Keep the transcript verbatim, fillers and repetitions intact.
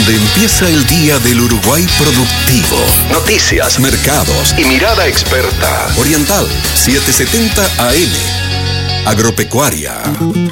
donde empieza el día del Uruguay productivo. Noticias, mercados y mirada experta. Oriental, setecientos setenta A M. Agropecuaria.